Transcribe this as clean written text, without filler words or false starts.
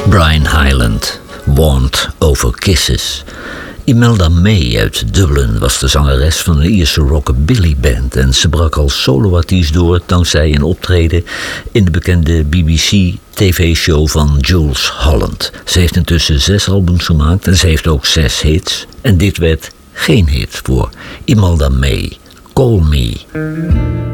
Brian Hyland, Warned Over Kisses. Imelda May uit Dublin was de zangeres van een Ierse rockabilly band en ze brak als soloartiest door dankzij een optreden in de bekende BBC-tv-show van Jools Holland. Ze heeft intussen 6 albums gemaakt en ze heeft ook 6 hits. En dit werd geen hit voor Imelda May. Call Me.